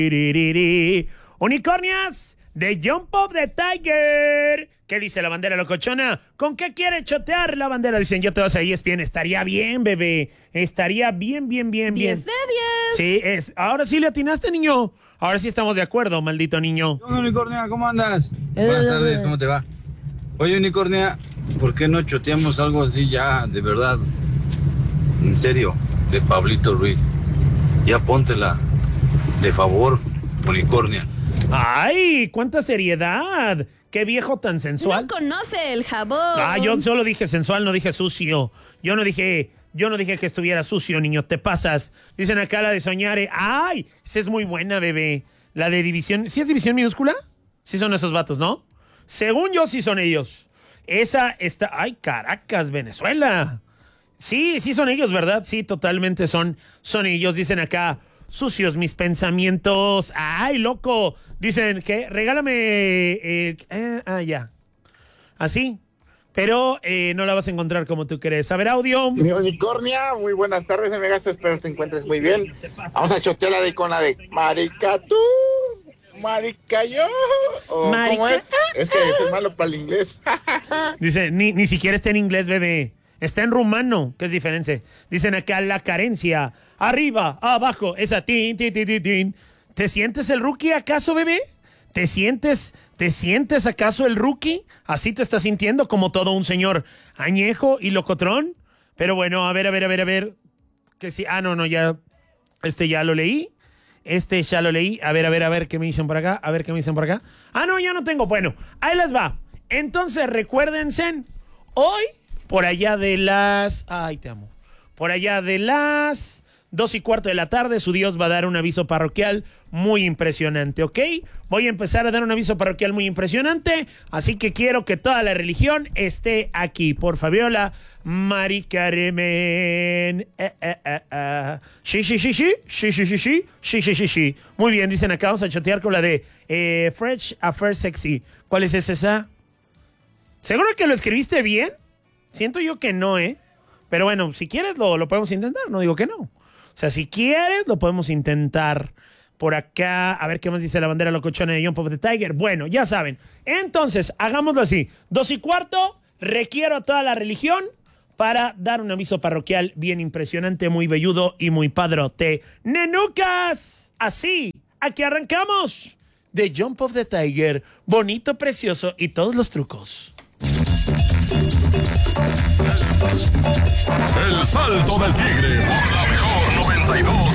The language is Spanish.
Unicornias de Jump of the Tiger. ¿Qué dice la bandera locochona? ¿Con qué quiere chotear la bandera? Dicen, yo te vas a ESPN. Estaría bien, bebé. Estaría bien. 10 de 10. Sí, ahora sí le atinaste, niño. Ahora sí estamos de acuerdo, maldito niño. Hola, Unicornia, ¿cómo andas? Buenas tardes, ¿cómo te va? Oye, Unicornia, ¿por qué no choteamos algo así ya, de verdad? En serio, de Pablito Ruiz. Ya póntela, de favor, Unicornia. ¡Ay! ¡Cuánta seriedad! ¡Qué viejo tan sensual! No conoce el jabón. Yo solo dije sensual, no dije sucio. Yo no dije que estuviera sucio, niño, te pasas. Dicen acá la de Soñare. ¡Ay! Esa es muy buena, bebé. La de división. ¿Sí es división minúscula? Sí son esos vatos, ¿no? Según yo, sí son ellos. Esa está... ¡Ay, Caracas, Venezuela! Sí son ellos, ¿verdad? Sí, totalmente son ellos. Dicen acá, sucios mis pensamientos. ¡Ay, loco! Dicen que regálame... ya. Así. Pero no la vas a encontrar como tú crees. A ver, audio. Mi Unicornia, muy buenas tardes, amigas. Espero te encuentres muy bien. Vamos a chotearla con la de Marica tú, Marica yo. Marica. ¿Cómo es? Es que es malo para el inglés. Dice, ni siquiera está en inglés, bebé. Está en rumano, que es diferente. Dicen acá la carencia. Arriba, abajo, esa tin. ¿Te sientes el rookie acaso, bebé? ¿Te sientes acaso el rookie? ¿Así te estás sintiendo como todo un señor añejo y locotrón? Pero bueno, a ver. Que sí, no, ya. Ya lo leí. Ya lo leí. A ver, ¿qué me dicen por acá? No, ya no tengo. Bueno, ahí les va. Entonces, recuérdense, hoy, por allá de las... Ay, te amo. Por allá de las 2:15 de la tarde, su Dios va a dar un aviso parroquial muy impresionante, ¿ok? Voy a empezar a dar un aviso parroquial muy impresionante, así que quiero que toda la religión esté aquí. Por Fabiola, Mari Carmen. Sí. Muy bien, dicen acá, vamos a chatear con la de Fresh Affair Sexy. ¿Cuál es esa? ¿Seguro que lo escribiste bien? Siento yo que no, ¿eh? Pero bueno, si quieres lo podemos intentar, no digo que no. O sea, si quieres, lo podemos intentar. Por acá, a ver qué más dice la bandera locochona de Jump of the Tiger. Bueno, ya saben. Entonces, hagámoslo así. 2:15, requiero a toda la religión para dar un aviso parroquial bien impresionante, muy velludo y muy padrote. ¡Nenucas! Así, aquí arrancamos. De Jump of the Tiger, bonito, precioso y todos los trucos. El salto del tigre por la mejor 92.